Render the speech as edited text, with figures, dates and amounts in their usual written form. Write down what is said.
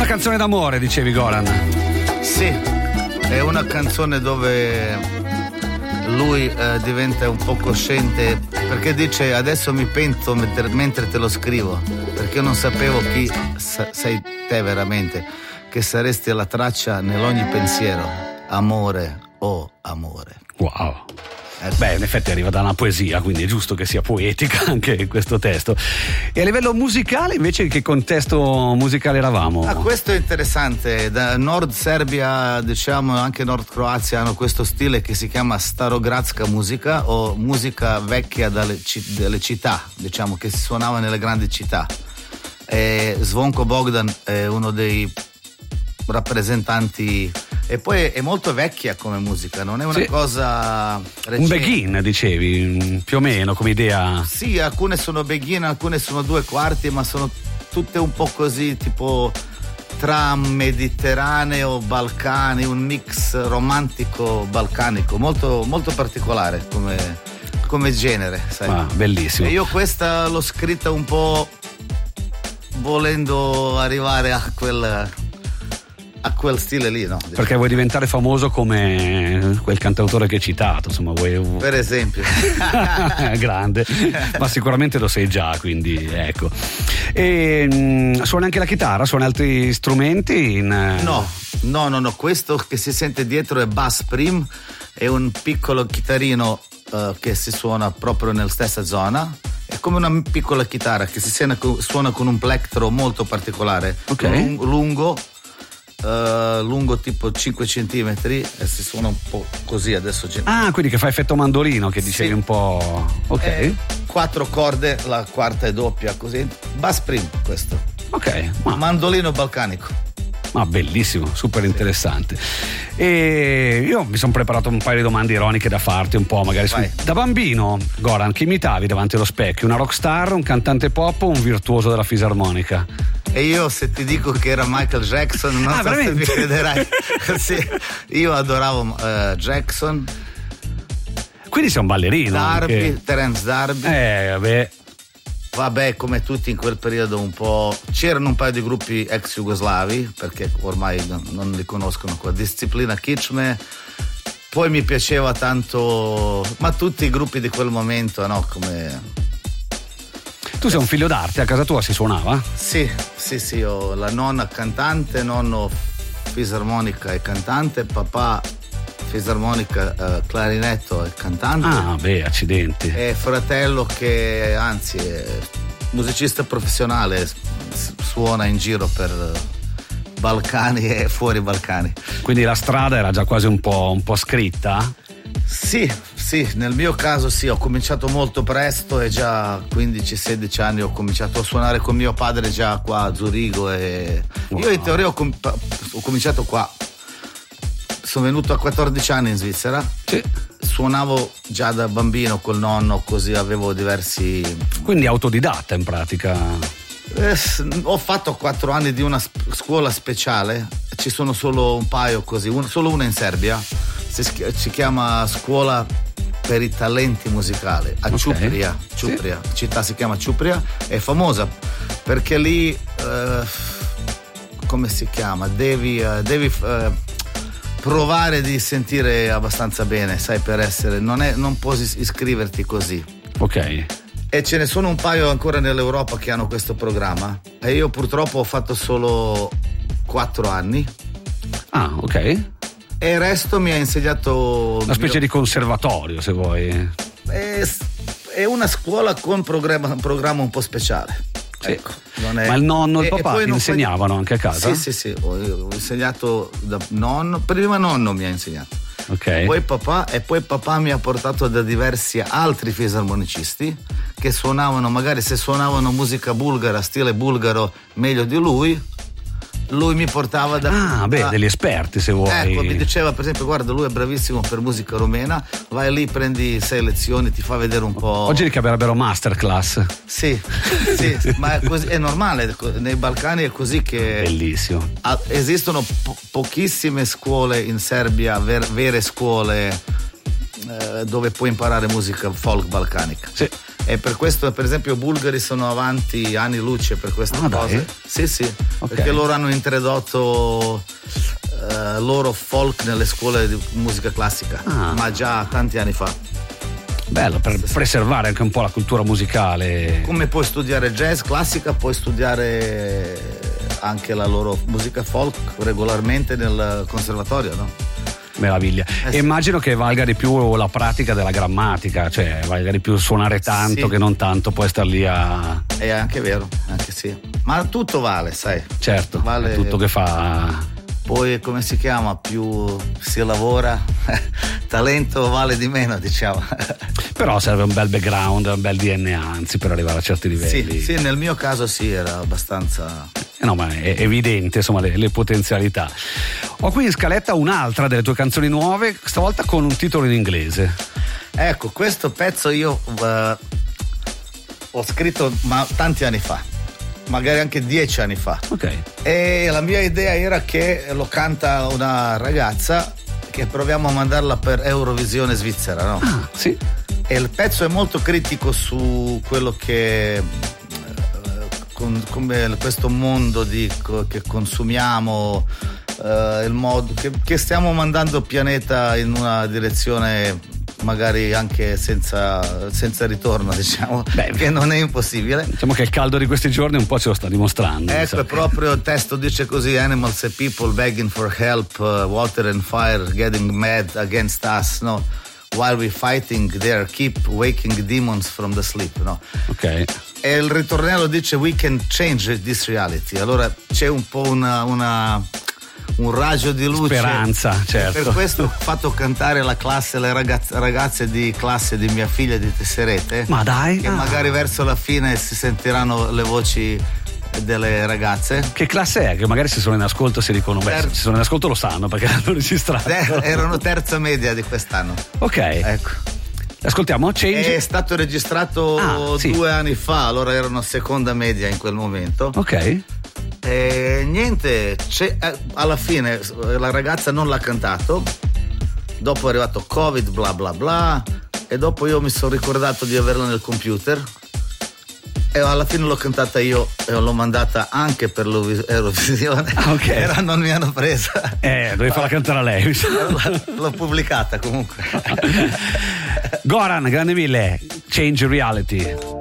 Una canzone d'amore, dicevi, Goran. Sì, è una canzone dove lui diventa un po' cosciente, perché dice: adesso mi pento mentre te lo scrivo, perché io non sapevo chi sei te veramente, che saresti alla traccia nell'ogni pensiero, amore, oh amore. Wow. Beh, in effetti arriva da una poesia, quindi è giusto che sia poetica anche questo testo. E a livello musicale, invece, in che contesto musicale eravamo? Questo è interessante. Da Nord Serbia, diciamo, anche Nord Croazia hanno questo stile che si chiama starogradska musica, o musica vecchia delle città, diciamo, che si suonava nelle grandi città. E Zvonko Bogdan è uno dei rappresentanti, e poi è molto vecchia come musica, non è una cosa recente. Un begin, dicevi, più o meno come idea. Sì, alcune sono begin, alcune sono 2/4, ma sono tutte un po' così, tipo tra mediterraneo, balcani, un mix romantico balcanico, molto, molto particolare come genere, sai. Ah, bellissimo. E io questa l'ho scritta un po' volendo arrivare a quel stile lì, no? Perché vuoi diventare famoso come quel cantautore che hai citato, insomma, per esempio. Grande, ma sicuramente lo sei già, quindi ecco. E suoni anche la chitarra, suoni altri strumenti? No, questo che si sente dietro è bass prim, è un piccolo chitarrino che si suona proprio nella stessa zona. È come una piccola chitarra che si suona con un plettro molto particolare, okay. lungo tipo 5 centimetri, e si suona un po' così adesso. Ah, quindi che fa effetto mandolino, che dicevi, sì. Un po'. Ok. 4 corde, la quarta è doppia, così. Bass prim questo. Ok. Mandolino balcanico. Ma bellissimo, super interessante. E io mi sono preparato un paio di domande ironiche da farti, un po' magari. Da bambino, Goran, chi imitavi davanti allo specchio? Una rockstar, un cantante pop o un virtuoso della fisarmonica? E io, se ti dico che era Michael Jackson, non so se mi crederai. Sì, io adoravo Jackson. Quindi sei un ballerino. Terence Darby. Vabbè, come tutti in quel periodo un po'. C'erano un paio di gruppi ex jugoslavi, perché ormai non li conoscono qua. Disciplina Kičme. Poi mi piaceva tanto, ma tutti i gruppi di quel momento, no? Come. Tu sei un figlio d'arte, a casa tua si suonava? Sì, ho la nonna cantante, nonno fisarmonica e cantante, papà fisarmonica, clarinetto e cantante. Ah, beh, accidenti. E fratello che anzi è musicista professionale, suona in giro per Balcani e fuori Balcani. Quindi la strada era già quasi un po' scritta? Sì, nel mio caso sì, ho cominciato molto presto e già a 15-16 anni ho cominciato a suonare con mio padre già qua a Zurigo e io in teoria ho cominciato qua. Sono venuto a 14 anni in Svizzera. Sì. Suonavo già da bambino col nonno, così avevo diversi. Quindi autodidatta in pratica? Ho fatto 4 anni di una scuola speciale, ci sono solo un paio così, solo una in Serbia, si chiama Scuola per i talenti musicali a Ćuprija, sì. Città si chiama Ćuprija, è famosa perché lì come si chiama? Devi provare di sentire abbastanza bene, sai, per essere, non puoi iscriverti così. Ok. E ce ne sono un paio ancora nell'Europa che hanno questo programma e io purtroppo ho fatto solo 4 anni. Ah, ok. E il resto mi ha insegnato una specie di conservatorio, se vuoi. È una scuola con un programma un po' speciale. Sì. Ecco, ma il nonno e il papà ti insegnavano anche a casa? Sì, ho insegnato da nonno, prima nonno mi ha insegnato. Okay. Poi papà mi ha portato da diversi altri fisarmonicisti che suonavano, magari se suonavano musica bulgara, stile bulgaro meglio di lui mi portava degli esperti, se vuoi. Ecco, mi diceva per esempio: guarda, lui è bravissimo per musica rumena, vai lì, prendi 6 lezioni, ti fa vedere un po'. Oggi richiamerebbero masterclass. Sì, ma è così, è normale, nei Balcani è così che. Bellissimo. Esistono pochissime scuole in Serbia, vere scuole dove puoi imparare musica folk balcanica. Sì. E per questo, per esempio, i bulgari sono avanti anni luce per queste cose. Dai. Sì, okay. Perché loro hanno introdotto loro folk nelle scuole di musica classica, ma già tanti anni fa. Bello, per preservare anche un po' la cultura musicale. Come puoi studiare jazz classica, puoi studiare anche la loro musica folk regolarmente nel conservatorio, no? Meraviglia. E immagino che valga di più la pratica della grammatica, cioè valga di più suonare tanto che non tanto poi star lì a... È anche vero, anche sì. Ma tutto vale, sai. Certo, vale, è tutto che fa. Poi come si chiama? Più si lavora, talento vale di meno, diciamo. Però serve un bel background, un bel DNA, anzi, per arrivare a certi livelli. Sì, nel mio caso sì, era abbastanza... No, ma è evidente, insomma, le potenzialità. Ho qui in scaletta un'altra delle tue canzoni nuove, stavolta con un titolo in inglese. Ecco, questo pezzo io ho scritto tanti anni fa, magari anche 10 anni fa. Ok. E la mia idea era che lo canta una ragazza, che proviamo a mandarla per Eurovisione Svizzera, no? Ah, sì. E il pezzo è molto critico su quello che come questo mondo che consumiamo, il modo che stiamo mandando il pianeta in una direzione magari anche senza ritorno, diciamo. Che non è impossibile. Diciamo che il caldo di questi giorni un po' ce lo sta dimostrando. Ecco, è proprio il testo dice così: animals and people begging for help, water and fire getting mad against us, no? While we fighting there keep waking demons from the sleep, no? Ok. E il ritornello dice we can change this reality. Allora c'è un po' un raggio di luce, speranza, certo. Per questo ho fatto cantare la classe, le ragazze di classe di mia figlia di Tesserete. Ma dai, che magari verso la fine si sentiranno le voci delle ragazze. Che classe è? Che magari se sono in ascolto si dicono, se sono in ascolto lo sanno perché l'hanno registrato. Erano terza media di quest'anno. Ok, ecco. Ascoltiamo Change. È stato registrato 2 anni fa, allora erano seconda media in quel momento. Ok. E niente, alla fine la ragazza non l'ha cantato, dopo è arrivato Covid, bla bla bla, e dopo io mi sono ricordato di averla nel computer e alla fine l'ho cantata io e l'ho mandata anche per l'Eurovisione. Ok. Non mi hanno presa. Dovevi farla cantare a lei. L'ho pubblicata comunque. Goran, grande mille, Change Reality.